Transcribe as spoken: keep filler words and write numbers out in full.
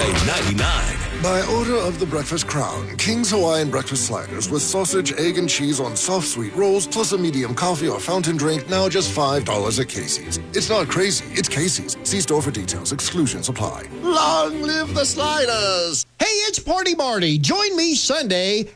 J ninety-nine. By order of the Breakfast Crown, King's Hawaiian Breakfast Sliders with sausage, egg, and cheese on soft sweet rolls, plus a medium coffee or fountain drink, now just five dollars at Casey's. It's not crazy, it's Casey's. See store for details. Exclusions apply. Long live the sliders! Hey, it's Party Marty. Join me Sunday